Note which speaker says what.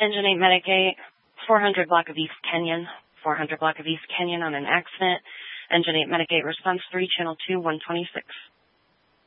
Speaker 1: Engine 8 Medicaid, 400 block of East Kenyon. 400 block of East Kenyon on an accident. Engine 8 Medicaid response 3, channel 2, 126.